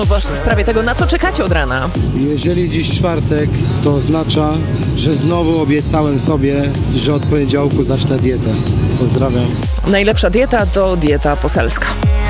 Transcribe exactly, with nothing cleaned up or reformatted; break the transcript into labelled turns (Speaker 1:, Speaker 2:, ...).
Speaker 1: Właśnie w sprawie tego, na co czekacie od rana.
Speaker 2: Jeżeli dziś czwartek, to oznacza, że znowu obiecałem sobie, że od poniedziałku zacznę dietę. Pozdrawiam.
Speaker 1: Najlepsza dieta to dieta poselska.